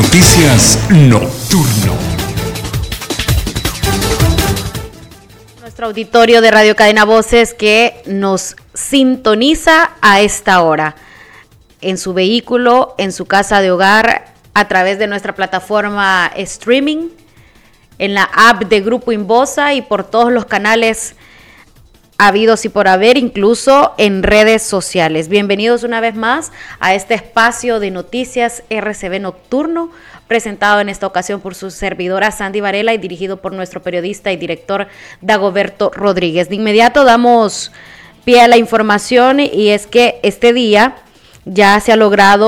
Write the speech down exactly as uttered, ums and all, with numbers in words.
Noticias Nocturno. Nuestro auditorio de Radio Cadena Voces que nos sintoniza a esta hora, en su vehículo, en su casa de hogar, a través de nuestra plataforma streaming, en la app de Grupo Inbosa y por todos los canales habidos y por haber, incluso en redes sociales. Bienvenidos una vez más a este espacio de noticias R C B Nocturno, presentado en esta ocasión por su servidora Sandy Varela y dirigido por nuestro periodista y director Dagoberto Rodríguez. De inmediato damos pie a la información y es que este día ya se ha logrado